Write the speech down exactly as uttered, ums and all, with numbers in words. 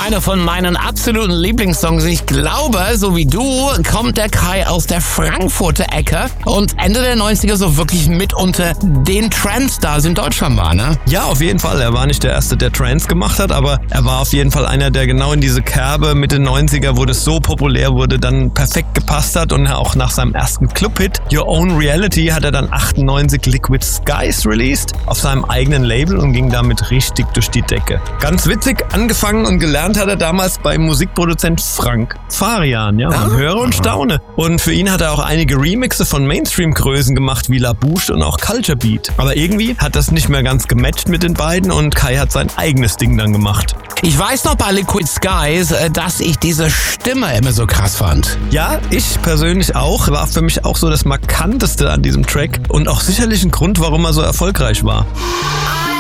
Einer von meinen absoluten Lieblingssongs. Ich glaube, so wie du, kommt der Kai aus der Frankfurter Ecke und Ende der neunziger so wirklich mit unter den Trance-Stars in Deutschland war, ne? Ja, auf jeden Fall. Er war nicht der Erste, der Trance gemacht hat, aber er war auf jeden Fall einer, der genau in diese Kerbe Mitte neunziger, wo das so populär wurde, dann perfekt gepasst hat und auch nach seinem ersten Club-Hit Your Own Reality hat er dann achtundneunzig Liquid Skies released auf seinem eigenen Label und ging damit richtig durch die Decke. Ganz witzig, angefangen und gelernt hat er damals beim Musikproduzent Frank Farian, ja, man höre und staune. Und für ihn hat er auch einige Remixe von Mainstream-Größen gemacht, wie La Bouche und auch Culture Beat. Aber irgendwie hat das nicht mehr ganz gematcht mit den beiden und Kai hat sein eigenes Ding dann gemacht. Ich weiß noch bei Liquid Skies, dass ich diese Stimme immer so krass fand. Ja, ich persönlich auch. War für mich auch so das Markanteste an diesem Track und auch sicherlich ein Grund, warum er so erfolgreich war.